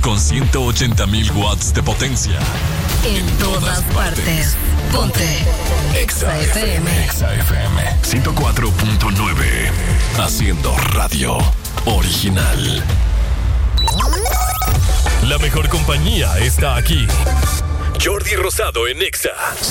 con 180,000 watts de potencia. En todas partes. Ponte Exa FM. Exa FM 104.9. Haciendo radio original. La mejor compañía está aquí. Jordi Rosado en Exa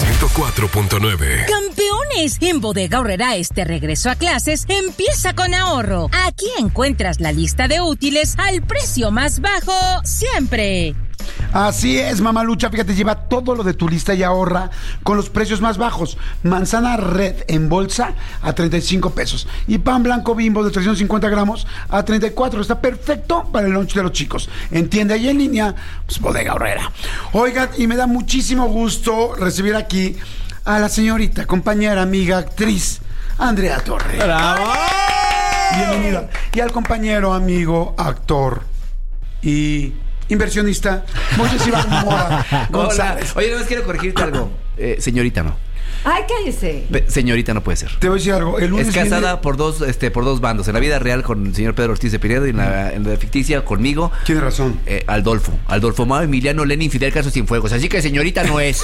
104.9. Campeones, en Bodega Aurrera este regreso a clases empieza con ahorro. Aquí encuentras la lista de útiles al precio más bajo siempre. Así es, Mamalucha, fíjate, lleva todo lo de tu lista y ahorra con los precios más bajos. Manzana red en bolsa a 35 pesos y pan blanco Bimbo de 350 gramos a 34. Está perfecto para el lunch de los chicos. En tienda y en línea, pues Bodega Aurrera. Oigan, y me da muchísimo gusto recibir aquí a la señorita, compañera, amiga, actriz, Andrea Torre. ¡Bravo! Bienvenida. Y al compañero, amigo, actor y inversionista, Moisés Iván Mora González. Hola. Oye, no más quiero corregirte algo. Señorita, no. Ay, cállese. Señorita no puede ser. Te voy a decir algo. El lunes es casada por dos bandos. En la vida real con el señor Pedro Ortiz de Pinedo y en la ficticia conmigo. Tiene razón. Adolfo Mao, Emiliano Lenin, Fidel Castro Cienfuegos. Así que señorita no es.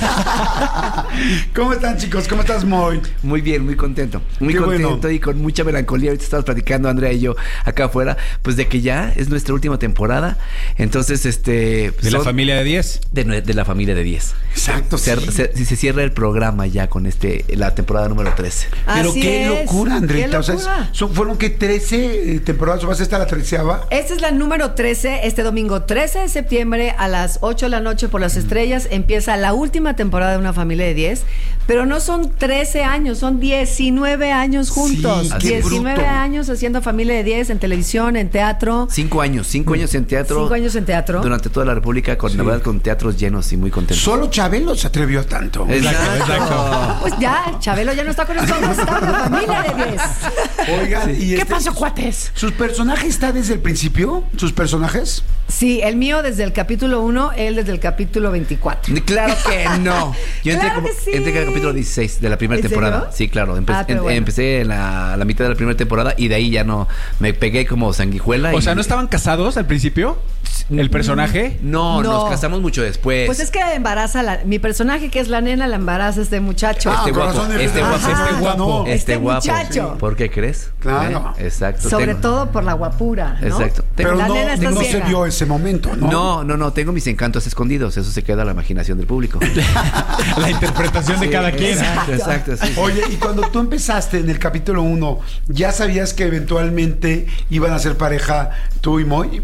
¿Cómo están, chicos? ¿Cómo estás, Moy? Muy bien, muy contento. Muy Qué contento bueno. Y con mucha melancolía. Ahorita estamos platicando, Andrea y yo, acá afuera, pues de que ya es nuestra última temporada. Entonces, ¿De la familia de 10? De la familia de 10. Exacto, sí. Se cierra el programa ya con la temporada número 13. Pero Así qué es. locura, Andreita. Qué O sea, locura. fueron que 13 temporadas, o vas a estar la 13ª. Esta es la número 13, este domingo 13 de septiembre a las 8 de la noche por las estrellas empieza la última temporada de Una Familia de 10, pero no son 13 años, son 19 años juntos. Sí, qué 19 bruto. años haciendo Familia de 10 en televisión, en teatro. 5 años en teatro. 5 años en teatro. Durante toda la República, la verdad, con teatros llenos y muy contentos. Solo Chabelo se atrevió a tanto. Exacto. Pues ya, Chabelo ya no está con nosotros, está con la Familia de 10. Oigan, ¿y ¿Qué pasó, cuates? ¿Sus personajes está desde el principio? ¿Sus personajes? Sí, el mío desde el capítulo 1, él desde el capítulo 24. Claro que no. Yo entré, Claro que sí. entré en el capítulo 16 de la primera ¿En temporada. serio? Sí, claro. Pero bueno. Empecé en la mitad de la primera temporada y de ahí ya no. Me pegué como sanguijuela. O sea, ¿no estaban casados al principio? ¿El personaje? No, No. nos casamos mucho después. Pues es que embaraza mi personaje, que es la nena, la embaraza este muchacho. Este con guapo, razón de- este guapo, Ajá, este guapo, no. Este guapo. muchacho. ¿Por qué crees? Claro. Exacto. Sobre Tengo- todo por la guapura, ¿no? Exacto. Pero la no, nena está no se ciega. vio ese momento, ¿no? No, tengo mis encantos escondidos. Eso se queda a la imaginación del público. La interpretación de cada quien. Exacto, sí. Oye, y cuando tú empezaste en el capítulo 1, ¿ya sabías que eventualmente iban a ser pareja tú y Moy?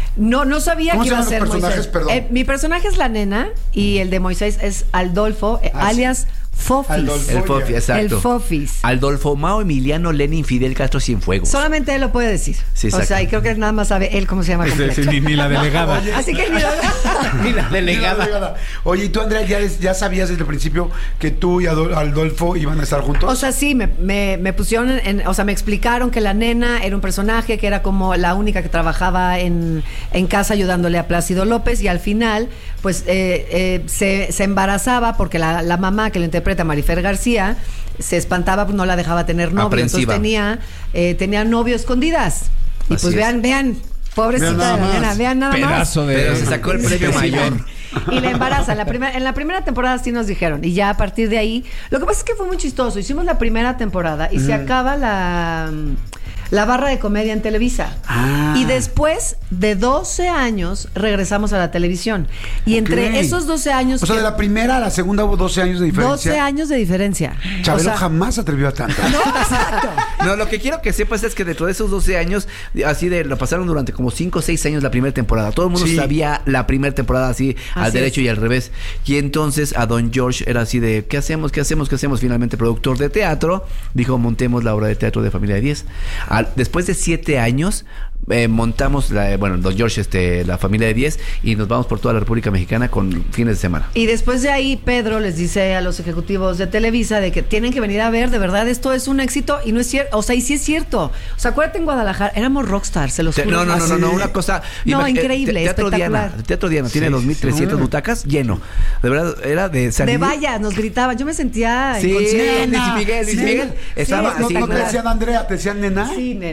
No sabía ¿Cómo que se iba a llaman ser los personajes? Moisés. Perdón. Mi personaje es la nena y el de Moisés es Adolfo, alias Fofis. Adolfo. El Fofi, exacto. El Fofis. Adolfo Mao, Emiliano Lenin, Fidel Castro Cienfuegos. Solamente él lo puede decir. Sí, o sea, exacto. y creo que nada más sabe él cómo se llama completo. Ni la delegada. Así que ni lo... Ni la delegada. Oye, ¿y tú, Andrea, ya sabías desde el principio que tú y Adolfo iban a estar juntos? O sea, sí, me pusieron o sea, me explicaron que la nena era un personaje, que era como la única que trabajaba en casa ayudándole a Plácido López, y al final, pues, se embarazaba porque la mamá que lo interpreta, Marifer García, se espantaba, pues no la dejaba tener novio. Aprensiva. Entonces tenía novio escondidas. Y Así pues es. vean, pobrecita Vean nada de la más. nena, vean nada más. Pedazo de... Pero se sacó el premio mayor. Y la embaraza. En la primera temporada sí nos dijeron. Y ya a partir de ahí. Lo que pasa es que fue muy chistoso. Hicimos la primera temporada y se acaba la barra de comedia en Televisa. Ah. Y después de 12 años regresamos a la televisión. Y entre Ok. esos 12 años. O sea, de la primera a la segunda hubo 12 años de diferencia. 12 años de diferencia. Chabelo O sea, jamás se atrevió a tanto. No, exacto. No, lo que quiero que sepas es que dentro de esos 12 años, lo pasaron durante como 5 o 6 años la primera temporada. Todo el mundo Sí. sabía la primera temporada así al Así derecho es. y al revés. Y entonces a Don George era así de, ¿qué hacemos? Finalmente, productor de teatro, dijo, montemos la obra de teatro de Familia de 10. Después de 7 años, montamos, Don George, la Familia de 10, y nos vamos por toda la República Mexicana con fines de semana. Y después de ahí, Pedro les dice a los ejecutivos de Televisa de que tienen que venir a ver, de verdad, esto es un éxito, y no es cierto, o sea, y sí es cierto. O sea, acuérdate, en Guadalajara, éramos rockstar, se los juro. No, una cosa... No, increíble, Teatro espectacular. Teatro Diana tiene 2,300 butacas, lleno. De verdad, era de salir... De vallas, nos gritaban, yo me sentía Sí, inconsciente. Luis Miguel. Sí. Estaba No, así. no te decían Andrea, te decían nena. Sí, nena.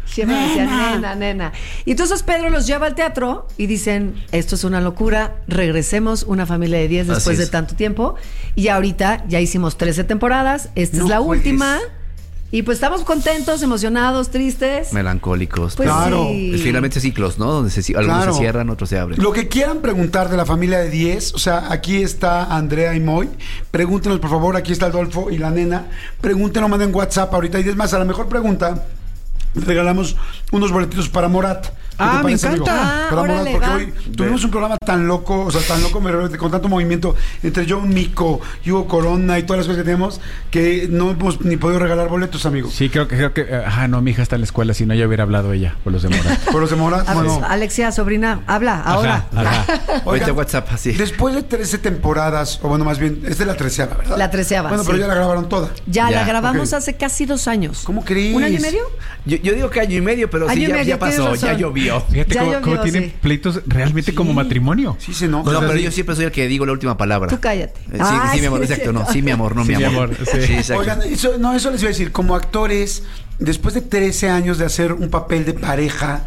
Siempre me decían, nena. Y entonces Pedro los lleva al teatro y dicen, esto es una locura, regresemos una familia de 10 después de tanto tiempo. Y ahorita ya hicimos 13 temporadas, esta es la última. Y pues estamos contentos, emocionados, tristes. Melancólicos. Pues claro. sí. Finalmente ciclos, ¿no? Donde algunos se cierran, otros se abren. Lo que quieran preguntar de la familia de 10, o sea, aquí está Andrea y Moy. Pregúntenos, por favor, aquí está Adolfo y la nena. Pregúntenos, manden WhatsApp ahorita. Y es más, a la mejor pregunta, regalamos unos boletitos para Morat. Ah, me encanta. Para Morat, órale, porque va. hoy tuvimos un programa tan loco, o sea, tan loco, con tanto movimiento entre John Mico, Hugo Corona y todas las cosas que tenemos, que no hemos ni podido regalar boletos, amigos. Sí, creo que no, mi hija está en la escuela, si no ya hubiera hablado ella por los de Morat. Por los de Morat, bueno. Alexia, sobrina, habla ahora. Ajá. Ahorita WhatsApp, así. Después de 13 temporadas, o bueno, más bien, es de la 13ª, ¿verdad? La 13ª, Bueno, pero sí. ya la grabaron toda. Ya la grabamos ok. hace casi 2 años. ¿Cómo crees? ¿1 año y medio? Yo digo que año y medio, pero Año sí, y medio, ya pasó, tienes ya razón. llovió. Fíjate Ya cómo llovió, tienen sí. pleitos realmente como matrimonio. Sí, se nota. No, O sea, pero sí. yo siempre soy el que digo la última palabra. Tú cállate. Sí, mi amor, exacto, no. Sí, mi amor, no, Sí, mi amor. sí. exacto. Oigan, eso les iba a decir, como actores, después de 13 años de hacer un papel de pareja,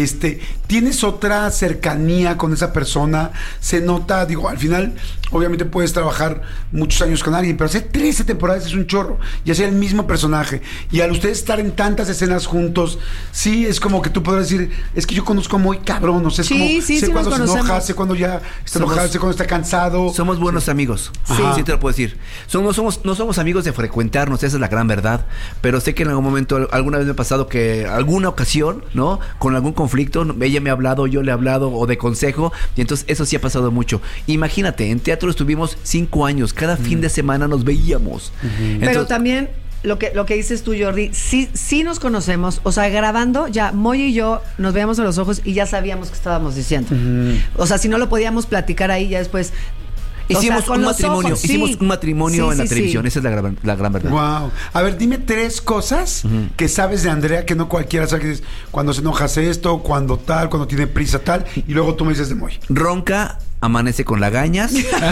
tienes otra cercanía con esa persona, se nota, digo, al final, obviamente puedes trabajar muchos años con alguien, pero hacer 13 temporadas es un chorro, y hacer el mismo personaje, y al ustedes estar en tantas escenas juntos, sí, es como que tú podrás decir, es que yo conozco muy cabrón, o sea, es Sí, como, sí, sé sí cuando nos se enoja, conocemos. sé cuando ya está enojado, sé cuando está cansado. Somos buenos amigos. Sí, te lo puedo decir. No somos amigos de frecuentarnos, esa es la gran verdad. Pero sé que en algún momento, alguna vez me ha pasado que alguna ocasión, ¿no? Con algún conflicto, ella me ha hablado, yo le he hablado, o de consejo, y entonces eso sí ha pasado mucho. Imagínate, en teatro estuvimos 5 años, cada fin de semana nos veíamos. Pero también lo que dices tú, Jordi, sí nos conocemos, o sea, grabando, ya Moy y yo nos veíamos a los ojos y ya sabíamos qué estábamos diciendo. O sea, si no lo podíamos platicar ahí, ya después... Hicimos un matrimonio, ojos, sí. hicimos un matrimonio en la televisión, esa es la gran verdad. Wow. A ver, dime 3 cosas que sabes de Andrea que no cualquiera sabe. Que dices, cuando se enoja hace esto, cuando tal, cuando tiene prisa tal, y luego tú me dices de Moy. Ronca, amanece con lagañas.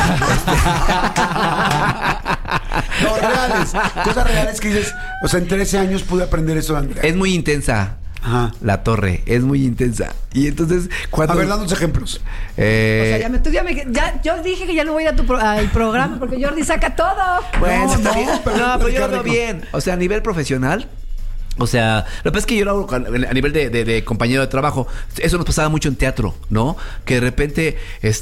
No, reales. Cosas reales que dices, o sea, en 13 años pude aprender eso de Andrea. Es muy intensa. Ajá. La torre es muy intensa. Y entonces, cuando. A ver, danos ejemplos. O sea, yo dije que ya no voy a ir al programa porque Jordi saca todo. Bueno, No, está no, bien. pero No, pero yo lo veo Ricardo. bien. O sea, a nivel profesional. O sea, lo que pasa es que yo lo hago a nivel de compañero de trabajo. Eso nos pasaba mucho en teatro, ¿no? Que de repente,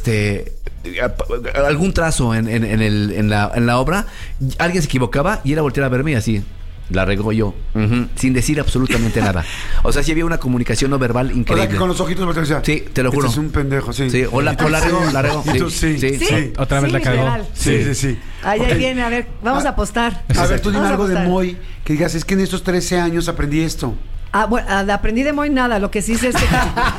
algún trazo en la obra, alguien se equivocaba y él volteaba a verme y así. La regó yo, sin decir absolutamente nada. O sea, sí había una comunicación no verbal O sea, increíble. que con los ojitos me decía, Sí, te lo juro. Este es un pendejo, sí. Sí, o la regó. Y tú, sí. Otra vez la cagó. literal. Sí. Ahí Ok. viene, a ver, vamos a apostar. A ver, tú dime Vamos a algo de apostar. Moy, que digas, es que en estos 13 años aprendí esto. Bueno, aprendí de Moy nada, lo que sí sé es que...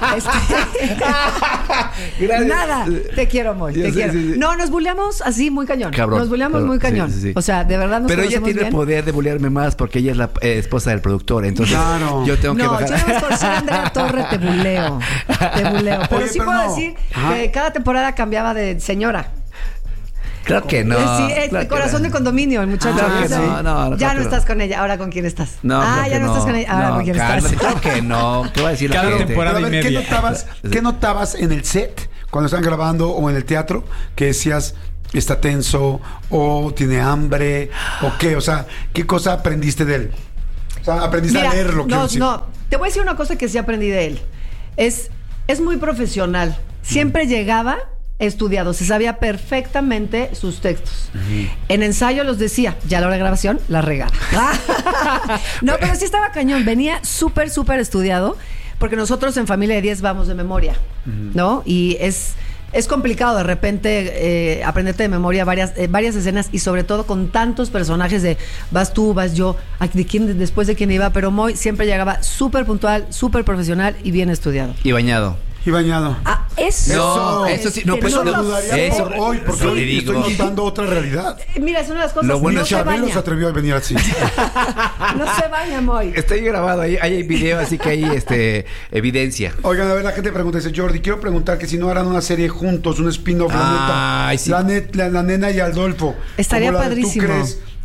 Gracias. Nada, te quiero, Moy, te Sí, quiero. sí. No, nos buleamos así muy cañón. Cabrón, Nos buleamos muy cañón. sí. O sea, de verdad nos Pero ella conocemos tiene el bien. poder de bulearme más porque ella es la esposa del productor. Entonces, Claro. yo tengo que No, bajar. yo no por ser Andrea Torre te buleo. Pero Oye, sí pero puedo no. decir Ajá. que cada temporada cambiaba de señora. Claro que no. Sí, claro que corazón no. de condominio, el muchacho. Claro que Sí. no, Ya no, claro que no no. estás con ella, ahora con quién estás. No, claro ya que no estás con ella, ahora No, con quién cálmate, estás. Claro que no. ¿Qué va a decir la Cada gente? temporada. Pero a ver, y ¿qué media. notabas en el set cuando estaban grabando o en el teatro que decías está tenso o tiene hambre o qué? O sea, ¿qué cosa aprendiste de él? O sea, aprendiste Mira, a leerlo. quiero decir. no, te voy a decir una cosa que sí aprendí de él. Es muy profesional. Siempre llegaba estudiado, se sabía perfectamente sus textos. En ensayo los decía, ya a la hora de grabación, la regaba. No, pero sí estaba cañón, venía súper estudiado, porque nosotros en Familia de 10 vamos de memoria, ¿no? Y es complicado de repente aprenderte de memoria varias escenas y sobre todo con tantos personajes de vas tú, vas yo, después de quién iba, pero Moy siempre llegaba súper puntual, súper profesional y bien estudiado. Y bañado. Y bañado. Ah, eso. No, eso sí, no, pues, Eso lo no, dudaría eso- por hoy, porque sí, hoy digo. estoy notando otra realidad. Mira, es una de las cosas. Lo bueno no es se Chabelo baña. se atrevió a venir así. No se baña, Moy. Está ahí grabado, ahí hay video, así que hay evidencia. Oigan, a ver, la gente pregunta, dice Jordi, quiero preguntar que si no harán una serie juntos, un spin-off, Ay, sí. la nena y Adolfo. Estaría como la de padrísimo. ¿Tú crees?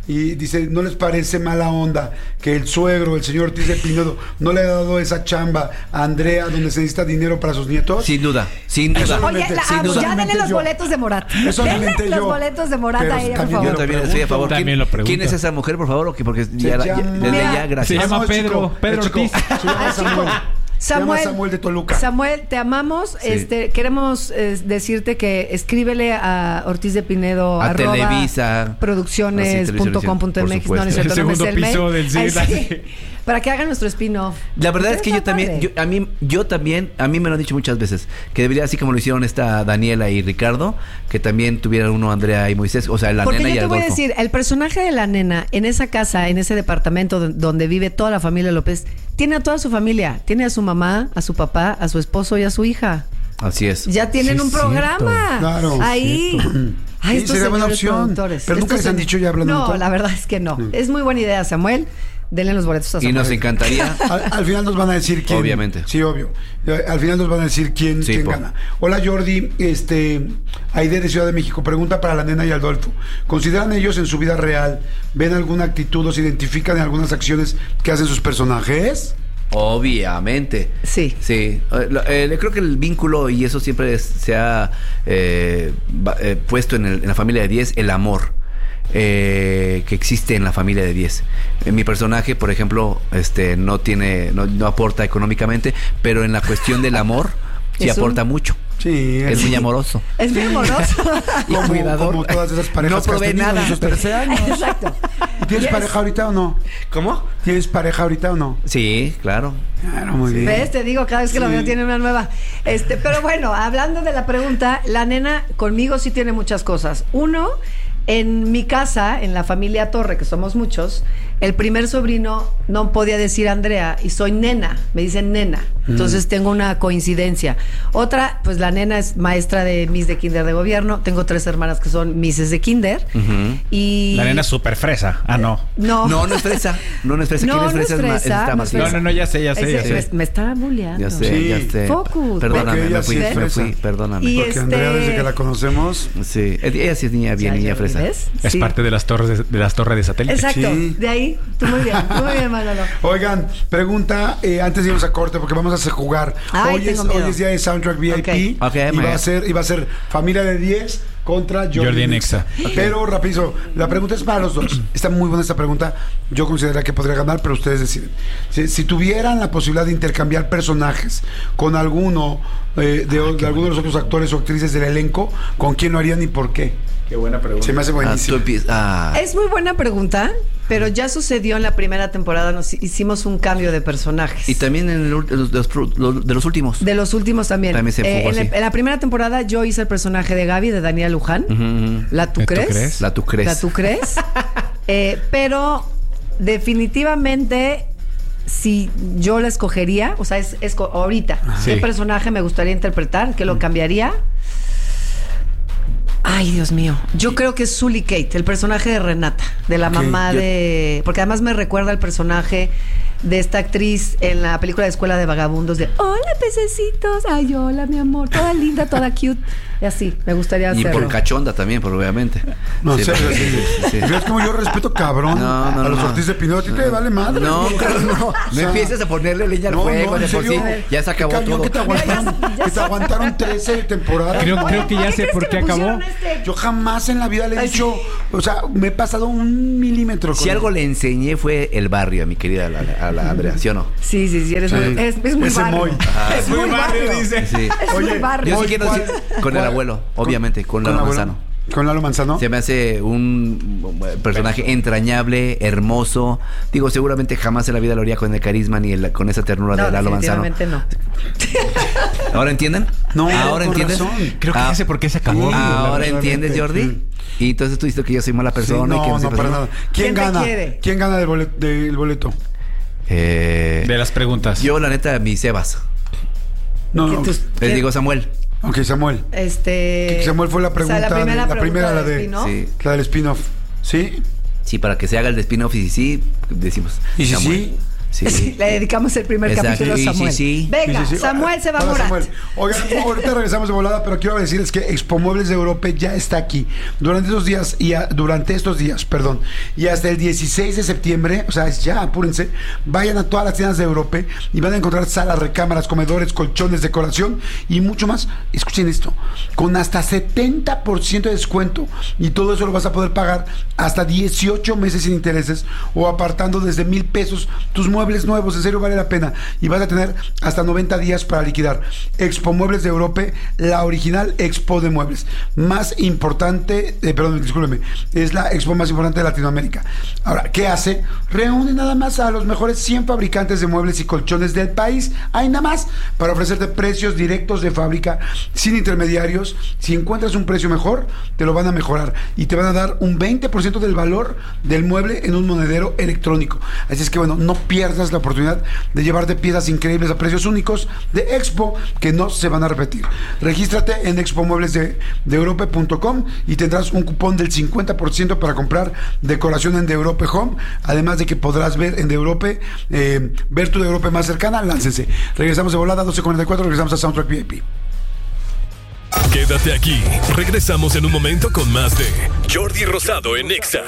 Y dice, ¿no les parece mala onda que el suegro, el señor Ortiz de Pinedo, no le ha dado esa chamba a Andrea donde se necesita dinero para sus nietos? Sin duda, sin duda. Eso Oye, la sin amo. duda. Ya denle los boletos de Morat. Eso lo Denle inventé los yo. boletos de Morat Pero a ella, por también favor. Yo también estoy a favor. También lo pregunto. ¿Quién es esa mujer, por favor? Porque Se llama- desde Mira, ya, Se gracias. llama No, Pedro, chico, Pedro chico. Ortiz. Se llama Samuel. Se llama Samuel de Toluca. Samuel, te amamos. Sí. Queremos decirte que escríbele a Ortiz de Pinedo A Televisa. @producciones.com.mx. Por No, supuesto. no es cierto, El no me segundo sé el mail. piso del Ay, Zeta, sí. sí. Para que hagan nuestro spin-off. La verdad es Está que yo también, padre. yo también, a mí me lo han dicho muchas veces, que debería, así como lo hicieron esta Daniela y Ricardo, que también tuvieran uno Andrea y Moisés, o sea, la Porque nena y yo te voy a Adolfo. decir, el personaje de la nena en esa casa, en ese departamento donde vive toda la familia López, tiene a toda su familia. Tiene a su mamá, a su papá, a su esposo y a su hija. Así es. Ya tienen Sí, un es cierto. programa. Claro, Ahí. Ay, Sí, estos sería buena señores opción. productores. Pero nunca Estos les han señores- dicho ya hablando de No, todo. la verdad es que no. Es muy buena idea, Samuel. Denle los boletos a Y Samuel. nos encantaría. Al final nos van a decir quién. Obviamente. Sí, obvio. Al final nos van a decir quién, Sí, quién po. gana. Hola Jordi, Aide de Ciudad de México, pregunta para la nena y Adolfo. ¿Consideran ellos en su vida real, ven alguna actitud o se identifican en algunas acciones que hacen sus personajes? Obviamente. Sí. Sí. Creo que el vínculo, y eso siempre se ha puesto en la familia de 10, el amor. Que existe en la familia de 10. Mi personaje, por ejemplo, no aporta económicamente, pero en la cuestión del amor sí Es un- aporta mucho. Sí, Es muy amoroso. Es muy amoroso. Y cuidador. como todas esas parejas No que has provee tenido nada. en esos 13 años. Exacto. ¿Tienes Yes. pareja ahorita o no? ¿Cómo? ¿Tienes pareja ahorita o no? Sí, claro. Claro, muy bien. ¿Ves? Te digo, cada vez que lo Sí. veo tiene una nueva. Pero bueno, hablando de la pregunta, la nena conmigo sí tiene muchas cosas. Uno, en mi casa, en la familia Torre, que somos muchos, el primer sobrino no podía decir Andrea y soy nena, me dicen nena. Entonces tengo una coincidencia. Otra, pues la nena es maestra de Miss de Kinder de Gobierno. Tengo 3 hermanas que son Misses de Kinder. Y La nena es súper fresa. Ah, no. No. No es fresa. No es fresa. No, ¿Quién es no es fresa? fresa, Está no más es bien. fresa. No, ya sé, ya sé. Me está bulleando. Ya sé, Sí. ya sé. Focus. Perdóname, Porque ella me fui, sí es me fui, fresa. perdóname. Y Porque Andrea, desde que la conocemos... Sí, ella sí es niña bien, niña fresa. ¿Ves? Es Sí. parte de las torres de satélite. Exacto, Sí. de ahí, tú muy bien, Manolo. Oigan, pregunta, antes de irnos a corte, porque vamos a hacer jugar. Ay, Hoy tengo miedo. es día de Soundtrack VIP. Ok, y muy va bien. a ser familia de 10 contra Jordi Nexa. Pero rapidito, la pregunta es para los dos. Está muy buena esta pregunta. Yo consideraría que podría ganar, pero ustedes deciden. Si tuvieran la posibilidad de intercambiar personajes con alguno de alguno de los otros actores o actrices del elenco, ¿con quién lo harían y por qué? Qué buena pregunta. Se me hace Tú buenísimo. empiezas. Es muy buena pregunta, pero ya sucedió en la primera temporada, nos hicimos un cambio de personajes. Y también en de los últimos. De los últimos también. También se enfocó así. En la primera temporada yo hice el personaje de Gaby, de Daniela Luján. Ujú, ujú. ¿La tú ¿La tú crees? crees? La tú crees. ¿La tú crees? Pero definitivamente, si yo la escogería, o sea, ahorita, Sí. ¿qué personaje me gustaría interpretar? ¿Qué lo cambiaría? Ay, Dios mío. Yo creo que es Sully Kate, el personaje de Renata, de la Ok, mamá de... Porque además me recuerda al personaje de esta actriz en la película de Escuela de Vagabundos de hola, pececitos. Ay, hola, mi amor. Toda linda, toda cute. Y así, me gustaría Y hacerlo. por cachonda también, obviamente. No Sí, sé, sí, sí, sí. Es como yo respeto cabrón No, a los Ortiz de Pinedo. ¿A ti te vale madre? No, claro, no. O No sea, empieces a ponerle leña al no, fuego. en De por sí, serio. ya se acabó Qué cañón todo. que te aguantaron 13 temporadas. Creo que ya sé por qué acabó. Yo jamás en la vida le he dicho, o sea, me he pasado 1 milímetro. Si algo le enseñé fue el barrio a mi querida a la Andrea, ¿sí o no? Sí, eres Sí. muy, es muy Ese barrio. Moy. Es muy barrio. dice. Sí. Es muy Oye, barrio. Yo sí Moy, quiero decir con el abuelo, obviamente, con Lalo abuelo? Manzano. ¿Con Lalo Manzano? Se me hace un personaje entrañable, hermoso. Digo, seguramente jamás en la vida lo haría con el carisma ni con esa ternura No, de Lalo Manzano. definitivamente no. ¿Ahora entienden? No, ¿Ahora con entiendes? razón. Creo que ya sé por qué se acabó. Sí. ¿Ahora entiendes, Realmente. Jordi? Y entonces tú dices que yo soy mala Sí, persona. y que no, soy no, para persona. nada. ¿Quién ¿Quién te gana? quiere? ¿Quién gana del boleto? De las preguntas. Yo, la neta, mi Sebas. No, Que no. tus- Les digo Samuel. Ok, Samuel. Samuel fue la pregunta. la primera la de spin-off. Sí. la del spin-off. ¿Sí? Sí, para que se haga el de spin-off y sí, decimos. ¿Y si Samuel. sí? Sí. Le dedicamos el primer Exacto. capítulo a Samuel. Sí. Venga, Sí. Samuel se va a Hola, morar. Samuel. Oigan, ahorita regresamos de volada, pero quiero decirles que Expo Muebles de Europa ya está aquí. Durante estos días, y hasta el 16 de septiembre, o sea, ya, apúrense, vayan a todas las tiendas de Europa y van a encontrar salas, recámaras, comedores, colchones, decoración y mucho más. Escuchen esto, con hasta 70% de descuento, y todo eso lo vas a poder pagar hasta 18 meses sin intereses o apartando desde 1,000 pesos tus muebles nuevos. En serio, vale la pena, y vas a tener hasta 90 días para liquidar. Expo Muebles de Europa, la original Expo de muebles más importante, discúlpeme, es la expo más importante de Latinoamérica. Ahora, ¿qué hace? Reúne nada más a los mejores 100 fabricantes de muebles y colchones del país, hay nada más, para ofrecerte precios directos de fábrica, sin intermediarios. Si encuentras un precio mejor, te lo van a mejorar y te van a dar un 20% del valor del mueble en un monedero electrónico. Así es que bueno, no pierdas la oportunidad de llevarte piezas increíbles a precios únicos de Expo que no se van a repetir. Regístrate en expomueblesdeeurope.com y tendrás un cupón del 50% para comprar decoración en The Europe Home, además de que podrás ver en The Europe, ver tu The Europe más cercana. Láncense. Regresamos de volada a 12:44, regresamos a Soundtrack VIP. Quédate aquí. Regresamos en un momento con más de Jordi Rosado en Exa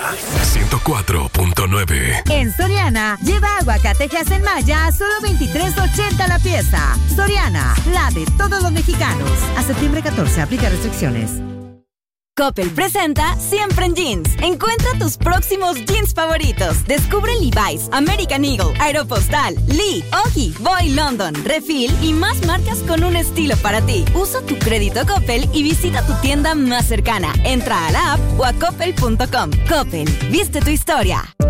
104.9. En Soriana, lleva aguacatejas en malla a solo $23.80 la pieza. Soriana, la de todos los mexicanos. A septiembre 14, aplica restricciones. Coppel presenta Siempre en Jeans. Encuentra tus próximos jeans favoritos. Descubre Levi's, American Eagle, Aeropostale, Lee, Ogi, Boy London, Refill y más marcas con un estilo para ti. Usa tu crédito Coppel y visita tu tienda más cercana. Entra a la app o a coppel.com. Coppel, viste tu historia.